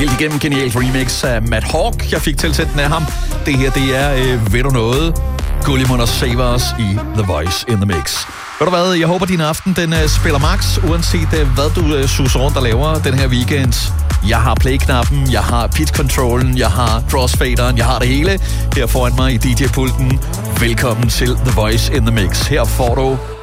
helt igennem genialt remix af Matt Hawk. Jeg fik tilsendt af ham. Det her, det er Ved du noget? Gullimund og Savers i The Voice in the Mix. Ved du hvad, jeg håber din aften, den spiller max, uanset hvad du suser rundt og laver den her weekend. Jeg har play-knappen, jeg har pitch-controllen, jeg har crossfaderen, jeg har det hele her foran mig i DJ-pulten. Velkommen til The Voice in the Mix. Her får du